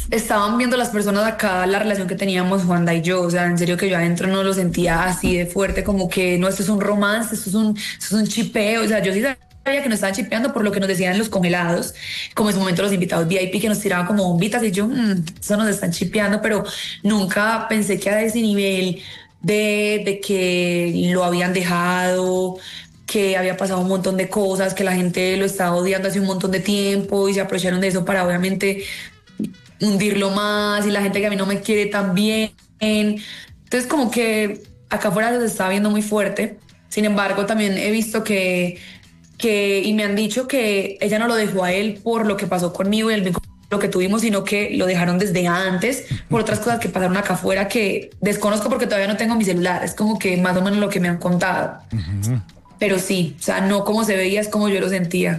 estaban viendo las personas acá la relación que teníamos Juanda y yo, o sea, en serio que yo adentro no lo sentía así de fuerte, como que no, esto es un romance, esto es un chipeo, o sea, yo sí sabía que nos estaban chipeando por lo que nos decían en los congelados, como en su momento los invitados VIP que nos tiraban como bombitas y yo, eso nos están chipeando, pero nunca pensé que a ese nivel de que lo habían dejado, que había pasado un montón de cosas, que la gente lo estaba odiando hace un montón de tiempo y se aprovecharon de eso para obviamente hundirlo más y la gente que a mí no me quiere tan bien. Entonces como que acá afuera se está viendo muy fuerte. Sin embargo, también he visto y me han dicho que ella no lo dejó a él por lo que pasó conmigo y el vínculo que tuvimos, sino que lo dejaron desde antes por otras cosas que pasaron acá afuera que desconozco porque todavía no tengo mi celular. Es como que más o menos lo que me han contado. Ujú. Pero sí, o sea, no como se veía, es como yo lo sentía.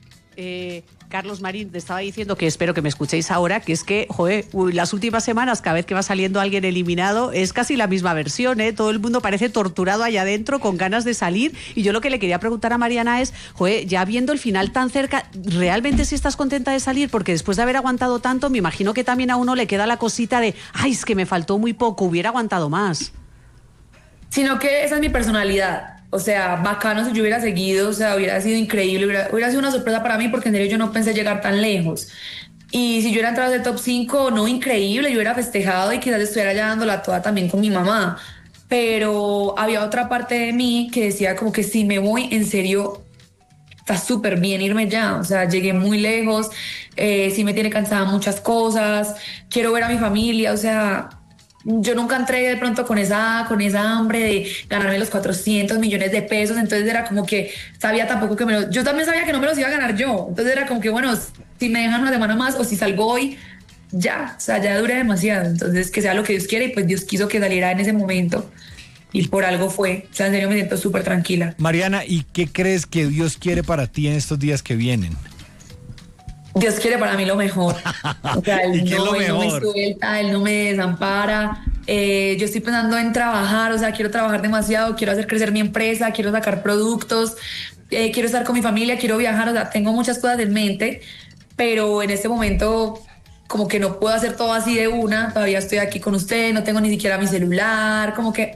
Carlos Marín, te estaba diciendo que espero que me escuchéis ahora, que es que, joder, las últimas semanas, cada vez que va saliendo alguien eliminado, es casi la misma versión, ¿eh? Todo el mundo parece torturado allá adentro, con ganas de salir. Y yo lo que le quería preguntar a Mariana es, joder, ya viendo el final tan cerca, ¿realmente sí estás contenta de salir? Porque después de haber aguantado tanto, me imagino que también a uno le queda la cosita de, ay, es que me faltó muy poco, hubiera aguantado más. Sino que esa es mi personalidad. O sea, bacano si yo hubiera seguido, o sea, hubiera sido increíble, hubiera sido una sorpresa para mí porque en serio yo no pensé llegar tan lejos. Y si yo hubiera entrado de top 5 no increíble, yo hubiera festejado y quizás estuviera ya dándola toda también con mi mamá. Pero había otra parte de mí que decía como que si me voy, en serio, está súper bien irme ya. O sea, llegué muy lejos, sí me tiene cansada muchas cosas, quiero ver a mi familia, o sea, yo nunca entré de pronto con esa hambre de ganarme los 400 millones de pesos, entonces era como que sabía tampoco que yo también sabía que no me los iba a ganar yo, entonces era como que bueno, si me dejan una semana más o si salgo hoy, ya, o sea, ya duré demasiado, entonces que sea lo que Dios quiere y pues Dios quiso que saliera en ese momento y por algo fue, o sea, en serio me siento súper tranquila. Mariana, ¿y qué crees que Dios quiere para ti en estos días que vienen? Dios quiere para mí lo mejor. O sea, ¿Y qué es lo él no me mejor? suelta, Él no me desampara. Yo estoy pensando en trabajar, o sea, quiero trabajar demasiado, quiero hacer crecer mi empresa, quiero sacar productos, quiero estar con mi familia, quiero viajar, o sea, tengo muchas cosas en mente, pero en este momento como que no puedo hacer todo así de una, todavía estoy aquí con usted, no tengo ni siquiera mi celular, como que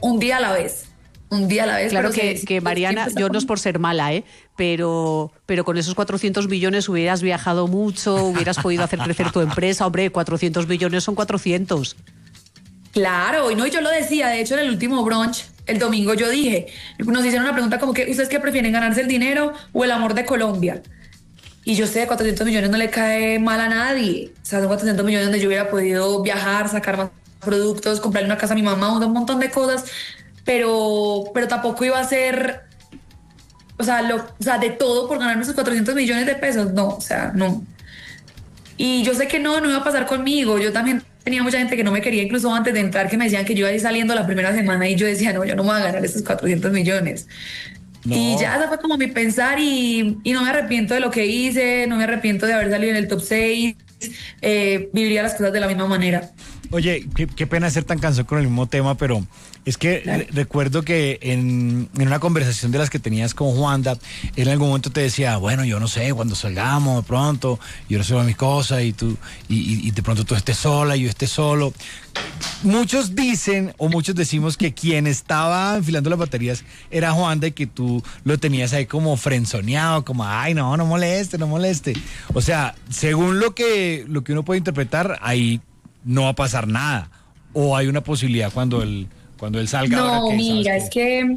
un día a la vez, Claro pero que Mariana, siempre está yo no es por ser mala, pero con esos 400 millones hubieras viajado mucho, hubieras podido hacer crecer tu empresa. Hombre, 400 millones son 400. Claro, y no, y yo lo decía, de hecho en el último brunch, el domingo yo dije, nos hicieron una pregunta como que, ¿ustedes qué prefieren, ganarse el dinero o el amor de Colombia? Y yo sé, 400 millones no le cae mal a nadie, o sea, son 400 millones donde yo hubiera podido viajar, sacar más productos, comprarle una casa a mi mamá, un montón de cosas, pero tampoco iba a ser, o sea, de todo por ganarme esos 400 millones de pesos, no, o sea, no. Y yo sé que no iba a pasar conmigo. Yo también tenía mucha gente que no me quería, incluso antes de entrar, que me decían que yo iba a ir saliendo la primera semana y yo decía, no, yo no me voy a ganar esos 400 millones. Y No. ya ese fue como mi pensar y no me arrepiento de lo que hice, no me arrepiento de haber salido en el top 6, viviría las cosas de la misma manera. Oye, qué pena ser tan cansado con el mismo tema, pero es que Claro. recuerdo que en una conversación de las que tenías con Juanda, él en algún momento te decía, bueno, yo no sé, cuando salgamos de pronto, yo resuelvo mis cosas y tú, y de pronto tú estés sola y yo esté solo. Muchos dicen, o muchos decimos que quien estaba enfilando las baterías era Juanda y que tú lo tenías ahí como frenzoneado, como, ay, no, no moleste, no moleste. O sea, según lo que uno puede interpretar, ahí no va a pasar nada. O hay una posibilidad cuando él salga ahora No, que sabes mira, es que... que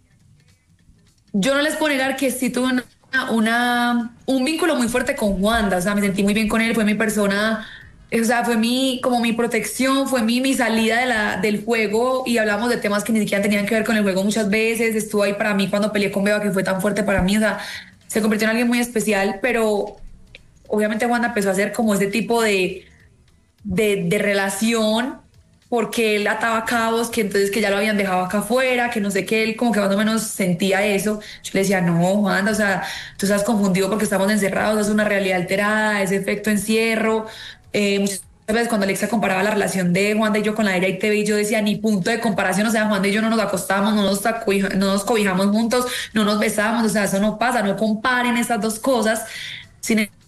yo no les puedo negar que sí tuve un vínculo muy fuerte con Wanda, o sea, me sentí muy bien con él, fue mi persona, o sea, fue como mi protección, fue mi salida del juego y hablamos de temas que ni siquiera tenían que ver con el juego muchas veces, estuvo ahí para mí cuando peleé con Beba, que fue tan fuerte para mí, o sea, se convirtió en alguien muy especial, pero obviamente Wanda empezó a hacer como ese tipo de relación porque él ataba cabos, que entonces que ya lo habían dejado acá afuera, que no sé qué, él como que más o menos sentía eso. Yo le decía, no, Wanda, o sea, tú estás confundido porque estamos encerrados, es una realidad alterada, ese efecto encierro. Muchas veces cuando Alexa comparaba la relación de Wanda y yo con la de ella y TV, yo decía, ni punto de comparación, o sea, Wanda y yo no nos acostamos, no nos cobijamos juntos, no nos besamos, o sea, eso no pasa, no comparen esas dos cosas. Sin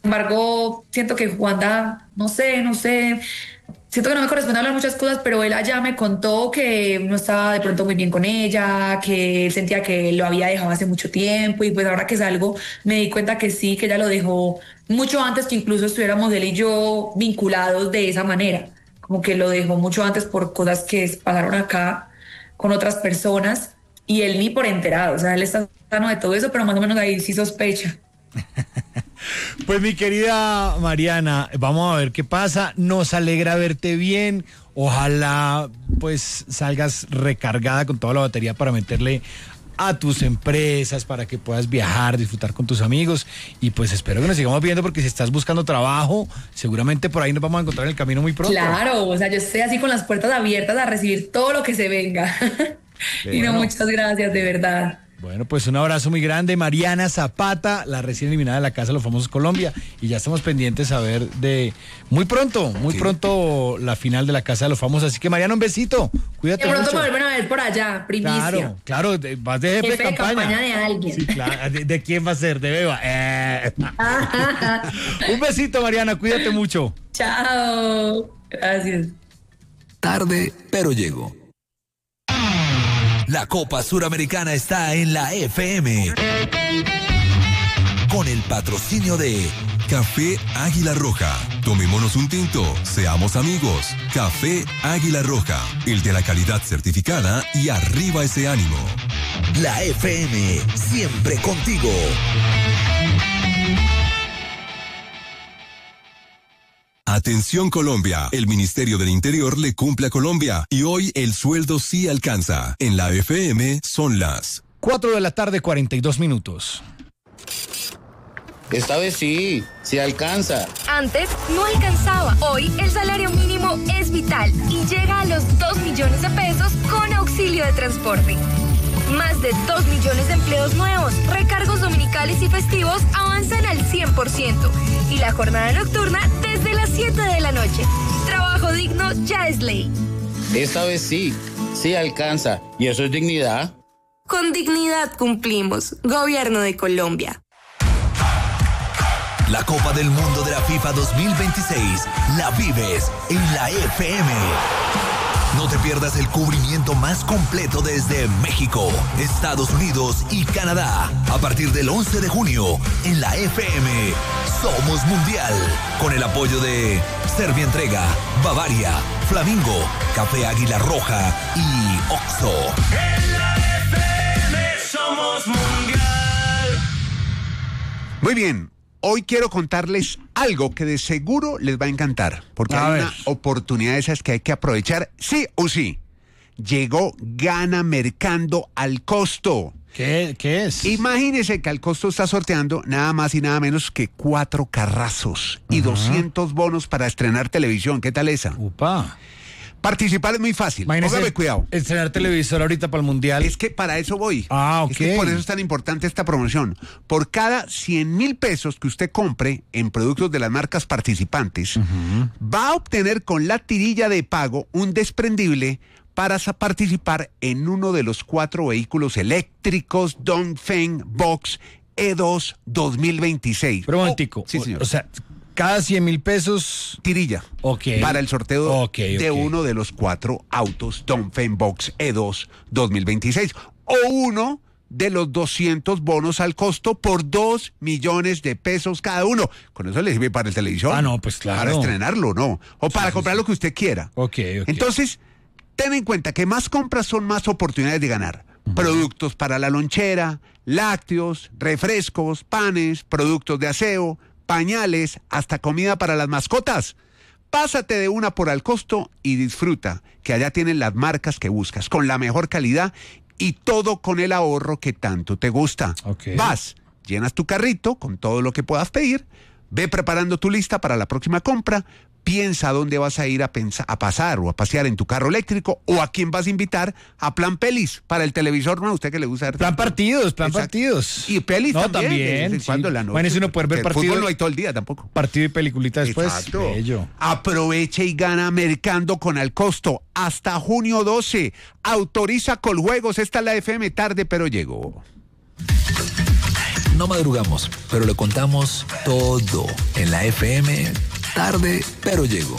embargo, siento que Juanda, no sé, siento que no me corresponde hablar muchas cosas, pero él allá me contó que no estaba de pronto muy bien con ella, que él sentía que lo había dejado hace mucho tiempo, y pues ahora que salgo me di cuenta que sí, que ella lo dejó mucho antes que incluso estuviéramos él y yo vinculados de esa manera, como que lo dejó mucho antes por cosas que pasaron acá con otras personas, y él ni por enterado, o sea, él está sano de todo eso, pero más o menos ahí sí sospecha. Pues mi querida Mariana, vamos a ver qué pasa. Nos alegra verte bien. Ojalá pues salgas recargada con toda la batería para meterle a tus empresas, para que puedas viajar, disfrutar con tus amigos. Y pues espero que nos sigamos viendo, porque si estás buscando trabajo, seguramente por ahí nos vamos a encontrar en el camino muy pronto. Claro, o sea, yo estoy así con las puertas abiertas a recibir todo lo que se venga. Y no, muchas gracias, de verdad. Bueno, pues un abrazo muy grande. Mariana Zapata, la recién eliminada de la Casa de los Famosos Colombia. Y ya estamos pendientes a ver de muy pronto la final de la Casa de los Famosos. Así que Mariana, un besito. Cuídate mucho. De pronto me vuelven a ver por allá, primicia. Claro, vas de jefe de campaña de alguien. Sí, claro. ¿De quién va a ser? De Beba. Un besito, Mariana, cuídate mucho. Chao. Gracias. Tarde, pero llego. La Copa Suramericana está en la FM. Con el patrocinio de Café Águila Roja. Tomémonos un tinto, seamos amigos. Café Águila Roja, el de la calidad certificada, y arriba ese ánimo. La FM, siempre contigo. Atención Colombia, el Ministerio del Interior le cumple a Colombia y hoy el sueldo sí alcanza. En la FM son las 4 de la tarde, 42 minutos. Esta vez sí alcanza. Antes no alcanzaba. Hoy el salario mínimo es vital y llega a los 2 millones de pesos con auxilio de transporte. Más de 2 millones de empleos nuevos, recargos dominicales y festivos avanzan al 100%. Y la jornada nocturna desde las 7 de la noche. Trabajo digno ya es ley. Esta vez sí alcanza. ¿Y eso es dignidad? Con dignidad cumplimos. Gobierno de Colombia. La Copa del Mundo de la FIFA 2026 la vives en la FM. No te pierdas el cubrimiento más completo desde México, Estados Unidos y Canadá. A partir del 11 de junio, en la FM, Somos Mundial. Con el apoyo de Servientrega, Bavaria, Flamingo, Café Águila Roja y Oxxo. En la FM somos Mundial. Muy bien. Hoy quiero contarles algo que de seguro les va a encantar, porque hay una oportunidad de esas que hay que aprovechar, sí o sí. Llegó Gana Mercando al Costo. ¿Qué es? Imagínense que al Costo está sorteando nada más y nada menos que 4 carrazos y 200 bonos para estrenar televisión. ¿Qué tal esa? Upa. Participar es muy fácil. Póngame cuidado. Estrenar televisor ahorita para el Mundial. Es que para eso voy. Ok. Es que por eso es tan importante esta promoción. Por cada 100,000 pesos que usted compre en productos de las marcas participantes, va a obtener con la tirilla de pago un desprendible para participar en uno de los 4 vehículos eléctricos Dongfeng Box E2 2026. Pero un momentico. Sí, señor. O sea, cada 100,000 pesos... Tirilla. Ok. Para el sorteo de ok. uno de los 4 autos Dongfeng Box E2 2026. O uno de los 200 bonos al costo por 2 millones de pesos cada uno. Con eso le sirve para el televisor. Ah, no, pues claro. Para estrenarlo, ¿no? O para comprar lo que usted quiera. Ok. Entonces, ten en cuenta que más compras son más oportunidades de ganar. Productos para la lonchera, lácteos, refrescos, panes, productos de aseo, pañales, hasta comida para las mascotas. Pásate de una por al costo y disfruta, que allá tienen las marcas que buscas, con la mejor calidad y todo con el ahorro que tanto te gusta. Okay. Vas, llenas tu carrito con todo lo que puedas pedir, ve preparando tu lista para la próxima compra, piensa dónde vas a ir a pasar o a pasear en tu carro eléctrico o a quién vas a invitar a plan pelis para el televisor, ¿no? A usted que le gusta ver plan partidos. Y pelis no, también. Sí. Cuando la noche. Bueno, si uno puede ver partidos. Fútbol no hay todo el día tampoco. Partido y peliculita después. Exacto. Bello. Aproveche y gana Mercando con al costo hasta junio 12. Autoriza Coljuegos. Esta es la FM tarde, pero llegó. no madrugamos, pero le contamos todo en la FM. Tarde, pero llego.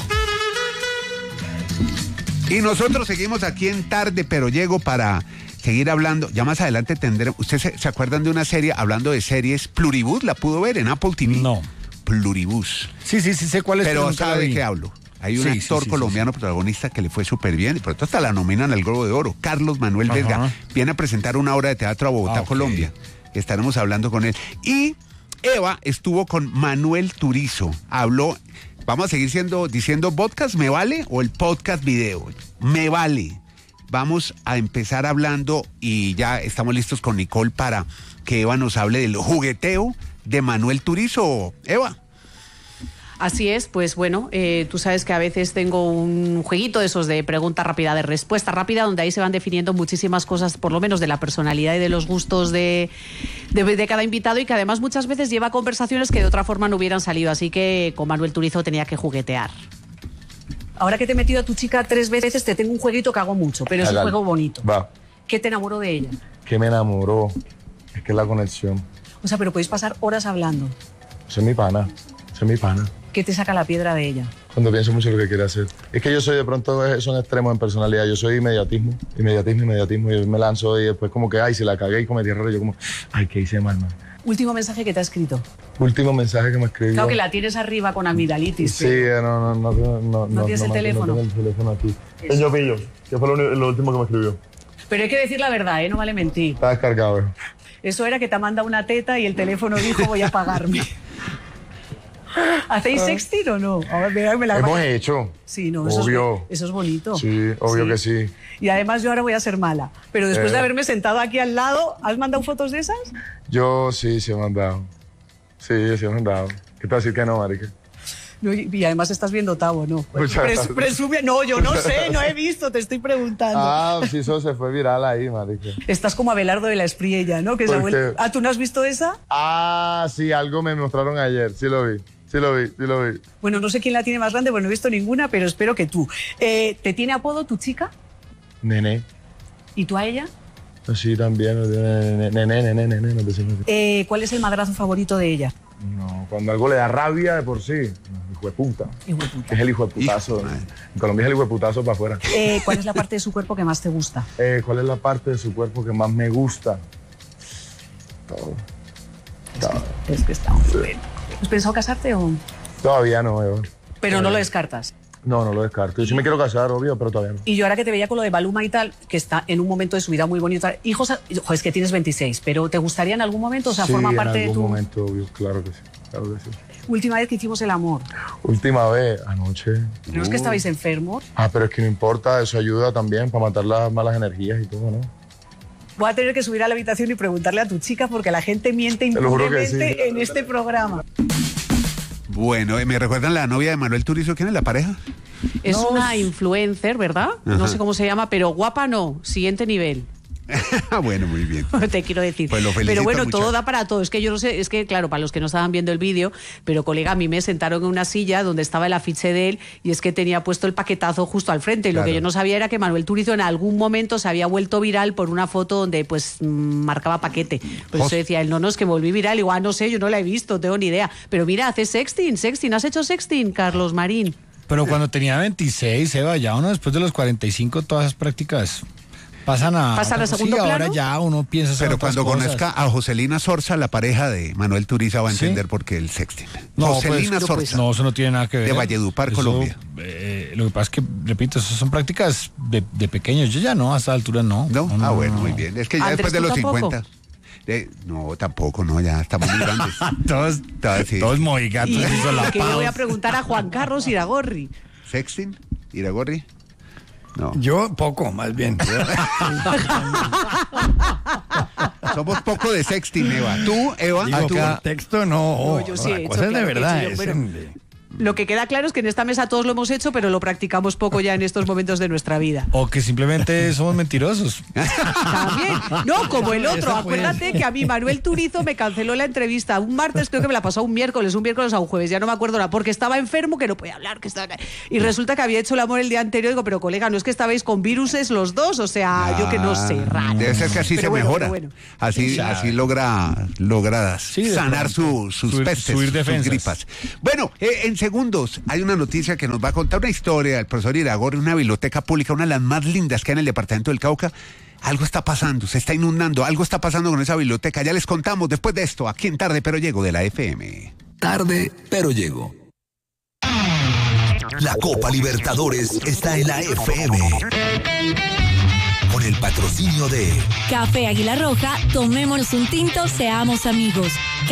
Y nosotros seguimos aquí en Tarde, pero llego para seguir hablando. Ya más adelante tendremos... ¿Ustedes se acuerdan de una serie, hablando de series, Pluribus? ¿La pudo ver en Apple TV? No. Pluribus. Sí, sé cuál es. Pero nunca la ¿sabe de vi. qué hablo? Hay un actor colombiano protagonista que le fue súper bien y por eso hasta la nominan al Globo de Oro. Carlos Manuel Vesga viene a presentar una obra de teatro a Bogotá, Colombia. Estaremos hablando con él. Y Eva estuvo con Manuel Turizo. Habló, vamos a seguir diciendo podcast, ¿me vale? O el podcast video, me vale. Vamos a empezar hablando y ya estamos listos con Nicole para que Eva nos hable del jugueteo de Manuel Turizo. Eva. Así es, pues bueno, tú sabes que a veces tengo un jueguito de esos de pregunta rápida, de respuesta rápida, donde ahí se van definiendo muchísimas cosas, por lo menos de la personalidad y de los gustos de cada invitado, y que además muchas veces lleva conversaciones que de otra forma no hubieran salido, así que con Manuel Turizo tenía que juguetear. Ahora que te he metido a tu chica 3 veces, te tengo un jueguito que hago mucho, pero es un juego bonito. Va. ¿Qué te enamoró de ella? ¿Qué me enamoró? Es que es la conexión. O sea, pero podéis pasar horas hablando. Soy mi pana. ¿Qué te saca la piedra de ella? Cuando pienso mucho lo que quiere hacer. Es que yo soy de pronto, son extremos en personalidad. Yo soy inmediatismo. Yo me lanzo y después como que, ay, si la cagué y cometí errores, yo como, ay, ¿qué hice mal, man? Último mensaje que te ha escrito. Último mensaje que me escribió. Claro que la tienes arriba con amigdalitis. Sí, no tienes el teléfono. No tengo el teléfono aquí. Señor Pillo, que fue lo último que me escribió. Pero hay que decir la verdad, no vale mentir. Está descargado. Eso era que te manda una teta y el teléfono dijo voy a pagarme. ¿Hacéis sexting o no? A ver, Hemos hecho. Sí, no, obvio. Eso es bonito. Sí, obvio que sí. Y además yo ahora voy a ser mala. Pero después de haberme sentado aquí al lado, ¿has mandado fotos de esas? Yo sí he mandado. Sí he mandado. ¿Qué te va a decir que no, marica? No, y además estás viendo Tavo, ¿no? Presume. No, yo no sé, no he visto, te estoy preguntando. Ah, sí, eso se fue viral ahí, marica. Estás como Abelardo de la Espriella, ¿no? Que se ha vuelto... ¿Ah, tú no has visto esa? Ah, sí, algo me mostraron ayer, sí lo vi. Bueno, no sé quién la tiene más grande, porque no he visto ninguna, pero espero que tú. ¿Te tiene apodo tu chica? Nene. ¿Y tú a ella? Sí, también. Nene. ¿Cuál es el madrazo favorito de ella? No, cuando algo le da rabia de por sí. Hijo de puta. Es el hijo de putazo. En Colombia es el hijo de putazo para afuera. ¿Cuál es la parte de su cuerpo que más te gusta? ¿Cuál es la parte de su cuerpo que más me gusta? Todo. Es que está muy bien. ¿Has pensado casarte o...? Todavía no, Eva. Pero no lo descartas. No lo descarto. Yo sí me quiero casar, obvio, pero todavía no. Y yo ahora que te veía con lo de Maluma y tal, que está en un momento de su vida muy bonito. Hijos, es que tienes 26, pero ¿te gustaría en algún momento? O sea, sí, forma parte de tu... en algún momento, obvio, claro que sí. Última vez que hicimos el amor. Última vez, anoche. ¿No es que estabais enfermos? Pero es que no importa, eso ayuda también para matar las malas energías y todo, ¿no? Voy a tener que subir a la habitación y preguntarle a tu chica porque la gente miente impunemente en este programa. Bueno, ¿me recuerdan la novia de Manuel Turizo? ¿Quién es la pareja? Es una influencer, ¿verdad? Ajá. No sé cómo se llama, pero guapa no. Siguiente nivel. Bueno, muy bien. Te quiero decir. Pues lo felicito pero bueno, mucho. todo da para todo. Es que yo no sé, es que claro, para los que no estaban viendo el vídeo, pero colega, a mí me sentaron en una silla donde estaba el afiche de él y es que tenía puesto el paquetazo justo al frente. Y claro. Lo que yo no sabía era que Manuel Turizo en algún momento se había vuelto viral por una foto donde pues marcaba paquete. Pues eso decía él, no, es que volví viral. Igual no sé, yo no la he visto, tengo ni idea. Pero mira, hace sexting. ¿Has hecho sexting, Carlos Marín? Pero cuando tenía 26, Eva, ya uno después de los 45, todas esas prácticas pasan a segundo plano. Ahora ya uno piensa hacer Pero otras cuando cosas. conozca a Joselina Sorza, la pareja de Manuel Turizo, va a entender por qué el sexting. No, Joselina pues, Sorza. No, eso no tiene nada que ver. De Valledupar, Colombia. Lo que pasa es que, repito, eso son prácticas de pequeños. Yo ya no, a esta altura no. ¿No? Bueno, muy bien. Es que ya Andrés, después de ¿tú los tampoco? 50... no, tampoco, no, ya estamos muy grandes. Todos mojigatos y Que solapados. yo voy a preguntar a Juan Carlos Iragorri. ¿Sexting? ¿Iragorri? No. Yo poco, más bien. Somos poco de sexting, Eva. ¿Tú, Eva? Digo, ¿tú? por texto no. No, yo sí he la hecho, cosa es de claro que he verdad. hecho yo, Lo que queda claro es que en esta mesa todos lo hemos hecho, pero lo practicamos poco ya en estos momentos de nuestra vida. O que simplemente somos mentirosos. También. No, como el otro. Acuérdate que a mí Manuel Turizo me canceló la entrevista un martes, creo que me la pasó un miércoles a un jueves, ya no me acuerdo nada, porque estaba enfermo, que no podía hablar, que estaba... Y resulta que había hecho el amor el día anterior. Digo, pero colega, ¿no es que estabais con viruses los dos? O sea, yo que no sé, raro. Debe ser que así pero se mejora. Bueno. Así logra sanar sus pestes, sus gripas. Bueno, en segundos hay una noticia que nos va a contar una historia del profesor Iragorri, una biblioteca pública, una de las más lindas que hay en el departamento del Cauca. Algo está pasando, se está inundando, algo está pasando con esa biblioteca. Ya les contamos después de esto, aquí en Tarde Pero Llego de la FM. Tarde Pero Llego. La Copa Libertadores está en la FM. Con el patrocinio de Café Águila Roja, tomémonos un tinto, seamos amigos.